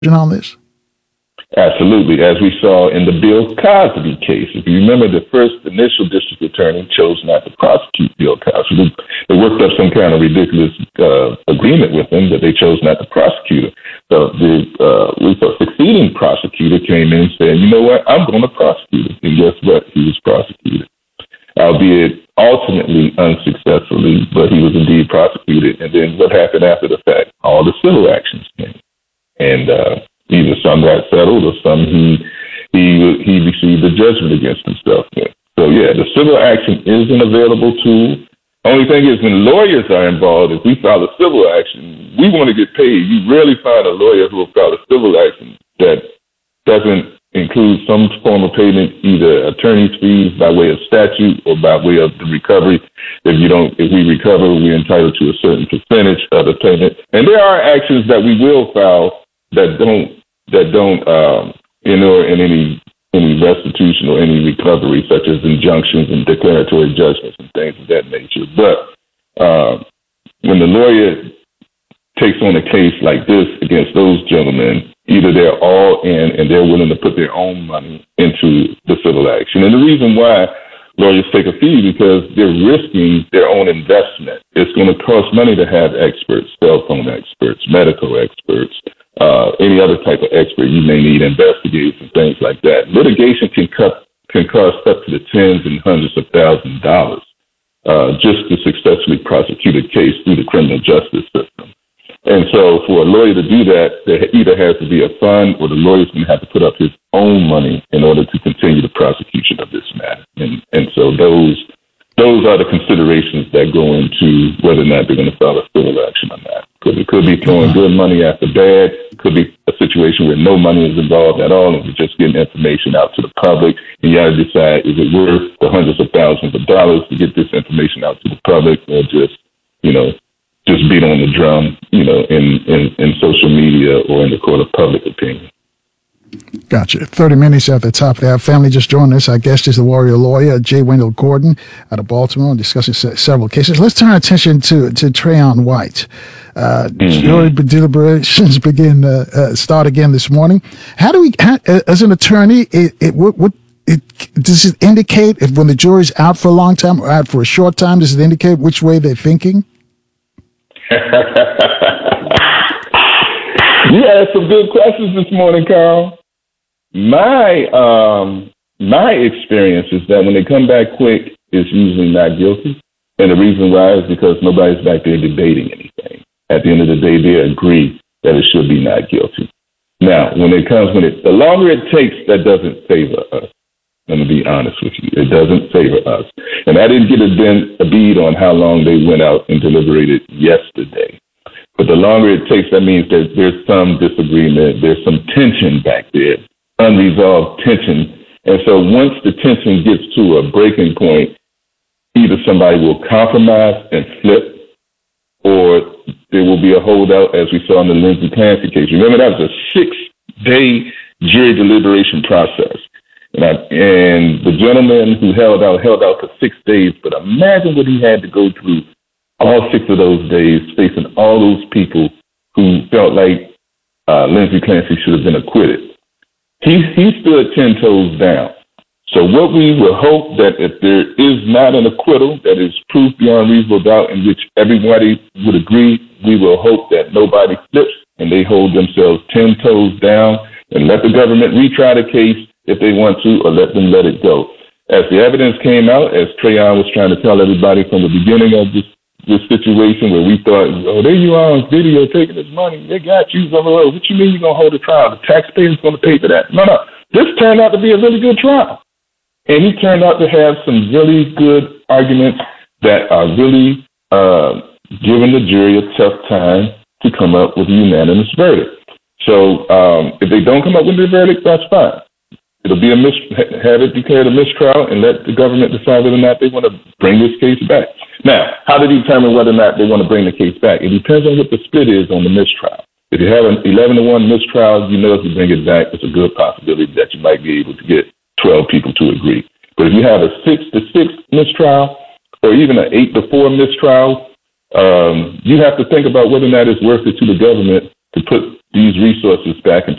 on this? Absolutely. As we saw in the Bill Cosby case. If you remember, the first initial district attorney chose not to prosecute Bill Cosby. They worked up some kind of ridiculous agreement with him that they chose not to prosecute him. So the succeeding prosecutor came in and said, you know what, I'm going to prosecute him. And guess what? He was prosecuted, albeit ultimately unsuccessfully, but he was indeed prosecuted. And then what happened after the fact? All the civil actions came. And either some got settled or some he received a judgment against himself. So yeah, the civil action is an available tool. Only thing is, when lawyers are involved, if we file a civil action, we want to get paid. You rarely find a lawyer who will file a civil action that doesn't include some form of payment, either attorney's fees by way of statute or by way of the recovery. If we recover, we're entitled to a certain percentage of the payment. And there are actions that we will file that don't inure in any restitution or any recovery, such as injunctions and declaratory judgments and things of that nature. But when the lawyer takes on a case like this against those gentlemen, either they're all in and they're willing to put their own money into the civil action. And the reason why lawyers take a fee, because they're risking their own investment. It's going to cost money to have experts, cell phone experts, medical experts, any other type of expert you may need, investigators and things like that. Litigation can cost up to the tens and hundreds of thousands of dollars just to successfully prosecute a case through the criminal justice system. And so for a lawyer to do that, there either has to be a fund or the lawyer's going to have to put up his own money in order to continue the prosecution of this matter. And so those are the considerations that go into whether or not they're going to file a civil action on that. Because it could be throwing good money after bad. It could be a situation where no money is involved at all and we're just getting information out to the public. And you got to decide, is it worth the hundreds of thousands of dollars to get this information out to the public, or just beat on the drum, in social media or in the court of public opinion. Gotcha. 30 minutes at the top of our family just joined us. Our guest is the warrior lawyer, J. Wendell Gordon, out of Baltimore, discussing several cases. Let's turn our attention to Trayon White. Jury deliberations start again this morning. How do we, as an attorney, does it indicate if when the jury's out for a long time or out for a short time, does it indicate which way they're thinking? You had some good questions this morning, Carl. My experience is that when they come back quick, it's usually not guilty. And the reason why is because nobody's back there debating anything. At the end of the day, they agree that it should be not guilty. Now, the longer it takes, that doesn't favor us. I'm going to be honest with you. It doesn't favor us. And I didn't get a bead on how long they went out and deliberated yesterday. But the longer it takes, that means that there's some disagreement, there's some tension back there, unresolved tension. And so once the tension gets to a breaking point, either somebody will compromise and flip, or there will be a holdout, as we saw in the Lindsey Clancy case. Remember, that was a 6-day jury deliberation process. And the gentleman who held out for 6 days, but imagine what he had to go through all 6 of those days, facing all those people who felt like Lindsey Clancy should have been acquitted. He stood 10 toes down. So what we will hope that if there is not an acquittal, that is proof beyond reasonable doubt in which everybody would agree, we will hope that nobody flips and they hold themselves 10 toes down and let the government retry the case if they want to, or let them let it go. As the evidence came out, as Trayon was trying to tell everybody from the beginning of this situation where we thought, oh, there you are on video taking his money. They got you. What you mean you're going to hold a trial? The taxpayer's going to pay for that. No. This turned out to be a really good trial. And he turned out to have some really good arguments that are really giving the jury a tough time to come up with a unanimous verdict. So if they don't come up with a verdict, that's fine. It'll be have it declared a mistrial and let the government decide whether or not they want to bring this case back. Now, how to determine whether or not they want to bring the case back? It depends on what the split is on the mistrial. If you have an 11-1 mistrial, you know if you bring it back, it's a good possibility that you might be able to get 12 people to agree. But if you have a 6-6 mistrial or even an 8-4 mistrial, you have to think about whether or not it's worth it to the government to put these resources back into